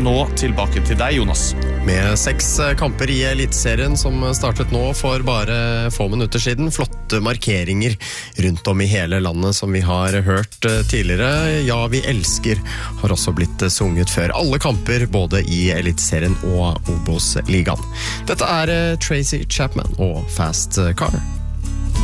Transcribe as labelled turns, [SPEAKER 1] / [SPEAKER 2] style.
[SPEAKER 1] nå tilbake til deg, Jonas.
[SPEAKER 2] Med 6 kamper i Eliteserien som startet nå for bare få minutter siden. Flotte markeringer rundt om i hele landet som vi har hørt tidligere. Ja, vi elsker har også blitt sunget før alle kamper, både i Eliteserien og Obos-ligaen. Dette er Tracy Chapman og Fast Car.